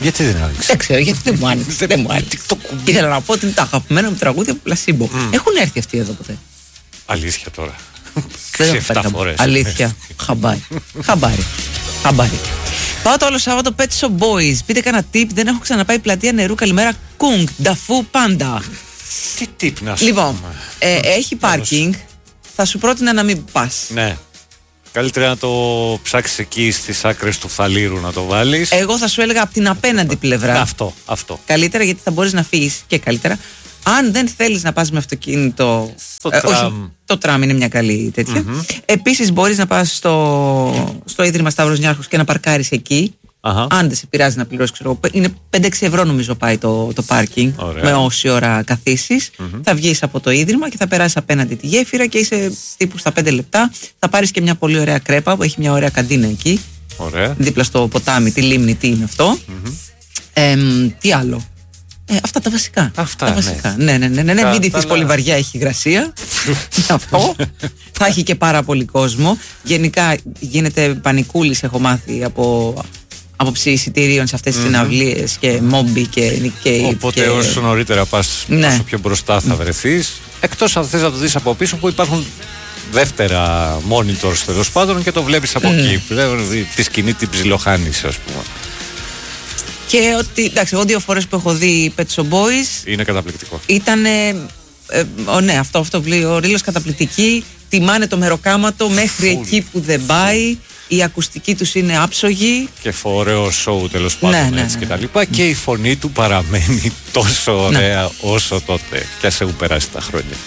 Γιατί δεν άνοιξε? Δεν ξέρω, γιατί δεν μου άνοιξε. Δεν μου άνοιξε. Ήθελα να πω ότι είναι τα αγαπημένα μου τραγούδια από Πλασίμπο. Έχουν έρθει αυτοί εδώ ποτέ? Αλήθεια τώρα? Δεν 7 φορές. Αλήθεια. Χαμπάρι. Πάω το όλο Σάββατο Pet Shop Boys. Πείτε κανένα tip, δεν έχω ξαναπάει πλατεία νερού. Καλημέρα. Κουγκ, Νταφού, Πάντα. Τι tip να σου Λοιπόν, πούμε? έχει πάρκινγκ. Θα σου πρότεινα να μην πας. Ναι. Καλύτερα να το ψάξεις εκεί στις άκρες του Φαλήρου να το βάλεις. Εγώ θα σου έλεγα από την απέναντι πλευρά. Αυτό. Καλύτερα, γιατί θα μπορείς να φύγεις και καλύτερα. Αν δεν θέλεις να πας με αυτοκίνητο. Το τραμ. Όχι, το τραμ είναι μια καλή τέτοια. Επίσης μπορείς να πας στο Ίδρυμα Σταύρος Νιάρχος και να παρκάρεις εκεί. Αν δεν σε πειράζει να πληρώσεις, είναι 5-6 ευρώ νομίζω πάει το πάρκινγκ. Με όση ώρα καθίσεις. Θα βγεις από το Ίδρυμα και θα περάσεις απέναντι τη γέφυρα και είσαι τύπου στα 5 λεπτά. Θα πάρεις και μια πολύ ωραία κρέπα που έχει μια ωραία καντίνα εκεί. Ωραία. Δίπλα στο ποτάμι, τη λίμνη, τι είναι αυτό. Τι άλλο? Αυτά τα βασικά. Ναι. Μην ντυθείς πολύ βαριά, έχει υγρασία. Αυτό. Θα έχει και πάρα πολύ κόσμο. Γενικά γίνεται πανικούλης, έχω μάθει, από άποψη εισιτηρίων σε αυτές τις συναυλίες και μόμπι και οπότε όσο νωρίτερα πας, όσο πιο μπροστά θα βρεθείς. Εκτός αν θες να το δεις από πίσω, που υπάρχουν δεύτερα monitors τέλος πάντων και το βλέπεις από εκεί. Τη σκηνή την ψιλοχάνεις, ας πούμε. Και ότι, εντάξει, εγώ 2 φορές που έχω δει Pet Shop Boys είναι καταπληκτικό. Ήτανε, ναι, αυτό ο ρίλος καταπληκτική. Τιμάνε το μεροκάματο μέχρι εκεί που δεν πάει. Η ακουστική τους είναι άψογη. Και ωραίο σοου τέλος πάντων, έτσι και τα λοιπά. Και η φωνή του παραμένει τόσο ωραία όσο τότε. Και ας έχουν περάσει τα χρόνια.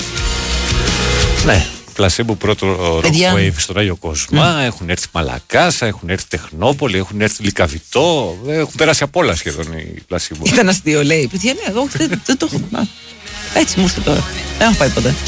Ναι. Πλασίμπο πρώτο Rock Wave στον Άγιο Κοσμά, έχουν έρθει Μαλακάσα, έχουν έρθει Τεχνόπολη, έχουν έρθει Λυκαβητό, έχουν περάσει απ' όλα σχεδόν οι Πλασίμπο. Ήταν αστείο, λέει. Παιδιά, ναι, εγώ δεν το έχω. Έτσι μου ήρθε τώρα. Δεν έχω πάει ποτέ.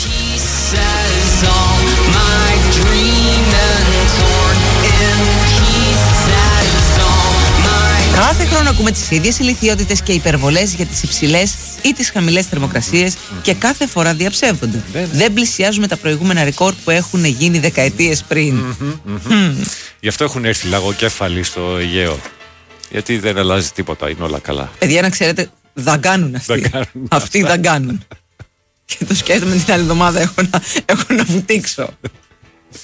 Κάθε χρόνο ακούμε τις ίδιες ηλιθιότητες και υπερβολές για τις υψηλές ή τις χαμηλές θερμοκρασίες και κάθε φορά διαψεύδονται. Δεν πλησιάζουμε τα προηγούμενα ρεκόρ που έχουν γίνει δεκαετίες πριν. Γι' αυτό έχουν έρθει λαγοκέφαλοι στο Αιγαίο. Γιατί δεν αλλάζει τίποτα, είναι όλα καλά. Παιδιά, να ξέρετε, δαγκάνουν αυτοί. Αυτοί δαγκάνουν. Και το σκέφτομαι την άλλη εβδομάδα έχω να βουτήξω.